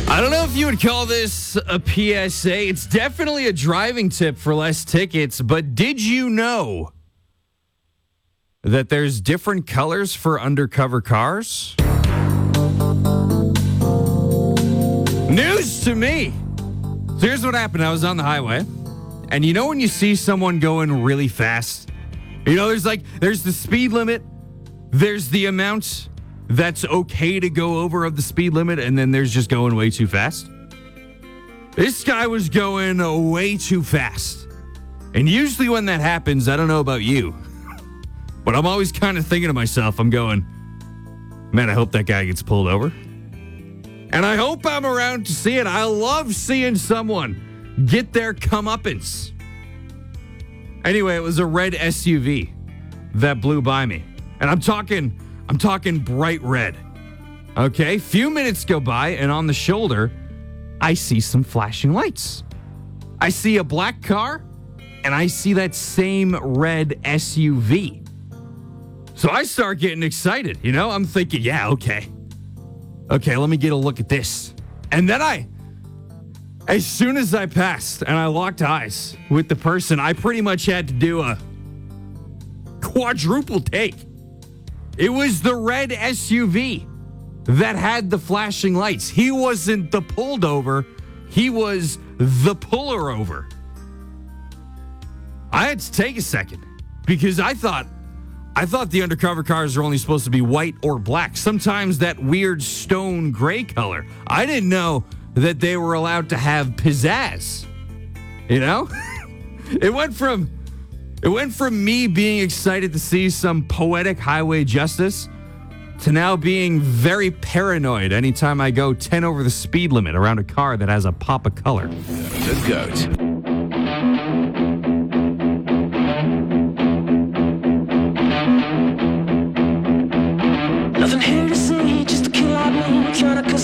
I don't know if you would call this a PSA. It's definitely a driving tip for less tickets, but did you know that there's different colors for undercover cars? News to me. So here's what happened. I was on the highway, and you know when you see someone going really fast? You know, there's the speed limit, there's the amount that's okay to go over of the speed limit, and then there's just going way too fast. This guy was going way too fast. And usually when that happens, I don't know about you, but I'm always kind of thinking to myself, I'm going, man, I hope that guy gets pulled over. And I hope I'm around to see it. I love seeing someone get their comeuppance. Anyway, it was a red SUV that blew by me. And I'm talking bright red. Okay, few minutes go by, and on the shoulder, I see some flashing lights. I see a black car, and I see that same red SUV. So I start getting excited, you know? I'm thinking, yeah, okay, let me get a look at this. And then as soon as I passed and I locked eyes with the person, I pretty much had to do a quadruple take. It was the red SUV that had the flashing lights. He wasn't the pulled over. He was the puller over. I had to take a second because I thought the undercover cars are only supposed to be white or black. Sometimes that weird stone gray color. I didn't know that they were allowed to have pizzazz. You know? It went from me being excited to see some poetic highway justice to now being very paranoid anytime I go 10 over the speed limit around a car that has a pop of color. The GOAT. Nothing here